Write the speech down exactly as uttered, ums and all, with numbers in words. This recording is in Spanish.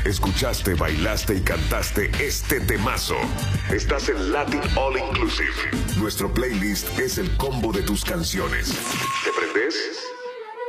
Escuchaste, bailaste y cantaste este temazo. Estás en Latin All Inclusive. Nuestro playlist es el combo de tus canciones. ¿Te